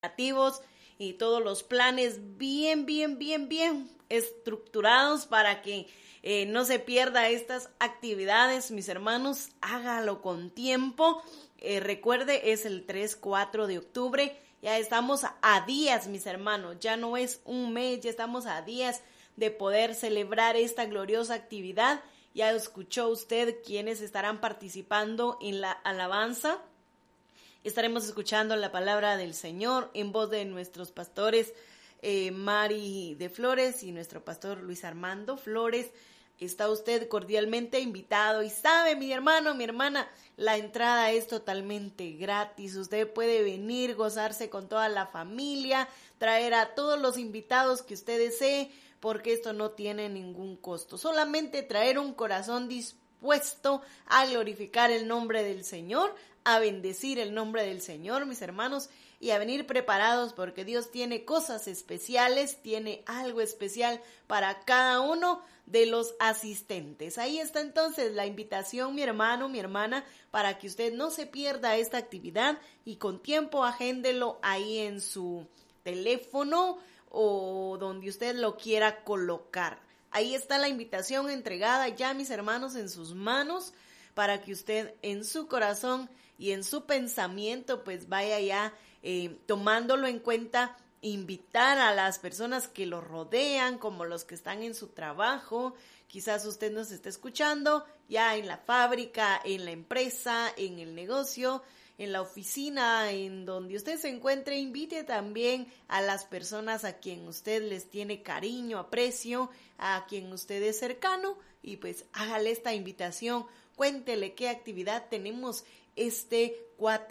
preparativos y todos los planes bien estructurados para que no se pierda estas actividades, mis hermanos. Hágalo con tiempo. Recuerde, es el 3-4 de octubre. Ya estamos a días, mis hermanos. Ya no es un mes, ya estamos a días de poder celebrar esta gloriosa actividad. Ya escuchó usted quiénes estarán participando en la alabanza. Estaremos escuchando la palabra del Señor en voz de nuestros pastores Mari de Flores y nuestro pastor Luis Armando Flores. Está usted cordialmente invitado y sabe, mi hermano, mi hermana, la entrada es totalmente gratis. Usted puede venir, gozarse con toda la familia, traer a todos los invitados que usted desee, porque esto no tiene ningún costo. Solamente traer un corazón dispuesto a glorificar el nombre del Señor, a bendecir el nombre del Señor, mis hermanos, y a venir preparados porque Dios tiene cosas especiales, tiene algo especial para cada uno de los asistentes. Ahí está entonces la invitación, mi hermano, mi hermana, para que usted no se pierda esta actividad y con tiempo agéndelo ahí en su teléfono o donde usted lo quiera colocar. Ahí está la invitación entregada ya, mis hermanos, en sus manos, para que usted en su corazón y en su pensamiento pues vaya ya tomándolo en cuenta, invitar a las personas que lo rodean, como los que están en su trabajo. Quizás usted nos esté escuchando ya en la fábrica, en la empresa, en el negocio, en la oficina, en donde usted se encuentre. Invite también a las personas a quien usted les tiene cariño, aprecio, a quien usted es cercano, y pues hágale esta invitación. Cuéntele qué actividad tenemos este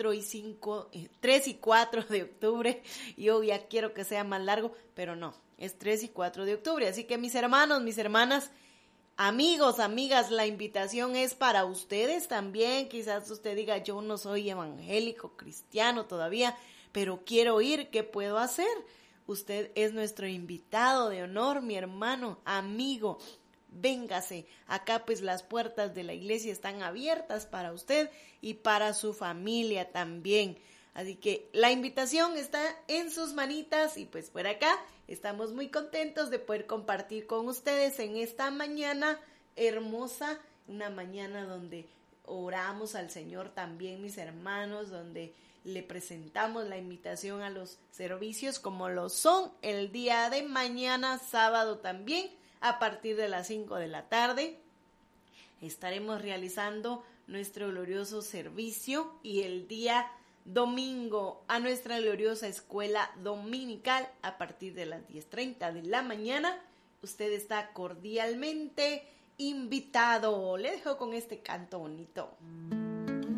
3 y 4 de octubre. Yo ya quiero que sea más largo, pero no, es 3 y 4 de octubre. Así que mis hermanos, mis hermanas, amigos, amigas, la invitación es para ustedes también. Quizás usted diga, yo no soy evangélico, cristiano todavía, pero quiero ir, ¿qué puedo hacer? Usted es nuestro invitado de honor, mi hermano, amigo. Véngase, acá pues las puertas de la iglesia están abiertas para usted y para su familia también. Así que la invitación está en sus manitas y pues por acá estamos muy contentos de poder compartir con ustedes en esta mañana hermosa, una mañana donde oramos al Señor también, mis hermanos, donde le presentamos la invitación a los servicios como lo son el día de mañana, sábado también. A partir de las 5 de la tarde estaremos realizando nuestro glorioso servicio y el día domingo a nuestra gloriosa escuela dominical a partir de las 10:30 de la mañana. Usted está cordialmente invitado. Le dejo con este canto bonito.